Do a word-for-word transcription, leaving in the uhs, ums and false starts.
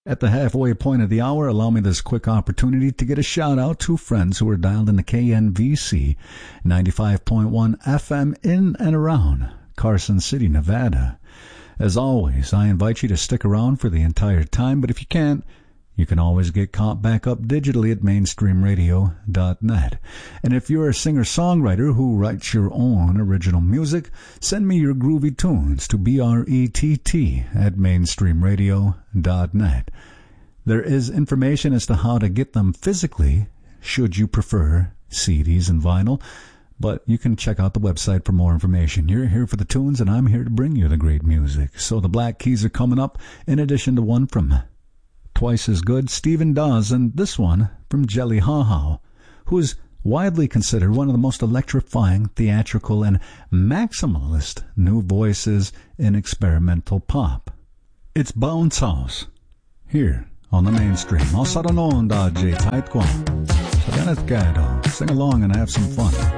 At the halfway point of the hour, allow me this quick opportunity to get a shout-out to friends who are dialed into K N V C ninety-five point one F M in and around Carson City, Nevada. As always, I invite you to stick around for the entire time, but if you can't, you can always get caught back up digitally at mainstream radio dot net. And if you're a singer-songwriter who writes your own original music, send me your groovy tunes to brett at mainstream radio dot net. There is information as to how to get them physically, should you prefer C Ds and vinyl, but you can check out the website for more information. You're here for the tunes, and I'm here to bring you the great music. So the Black Keys are coming up, in addition to one from Twice as Good, Stephen Dawes, and this one from Jelly Ha Ha, who is widely considered one of the most electrifying, theatrical, and maximalist new voices in experimental pop. It's Bounce House, here on the mainstream. I'll settle on da J tight qua. So then it's gado. Sing along and have some fun.